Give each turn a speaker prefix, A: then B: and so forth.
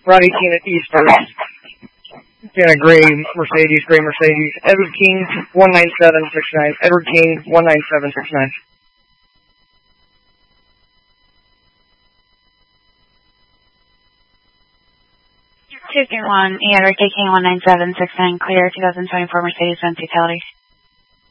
A: Route 18 at East First. In a gray Mercedes. Edward King, 19769. Edward King, 19769.
B: 201, Edward King, 19769, clear 2024 Mercedes-Benz Utility.